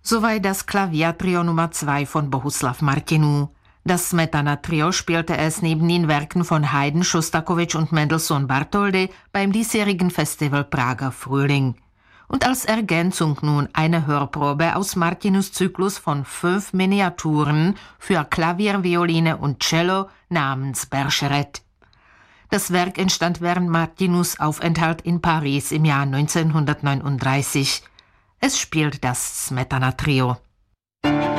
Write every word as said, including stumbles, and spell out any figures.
Soweit das Klaviertrio Nummer zwei von Bohuslav Martinů. Das Smetana-Trio spielte es neben den Werken von Haydn, Schostakowitsch und Mendelssohn-Bartholdy beim diesjährigen Festival Prager Frühling. Und als Ergänzung nun eine Hörprobe aus Martinus Zyklus von fünf Miniaturen für Klavier, Violine und Cello namens Bergeret. Das Werk entstand während Martinus' Aufenthalt in Paris im Jahr neunzehnhundertneununddreißig. Es spielt das Smetana-Trio.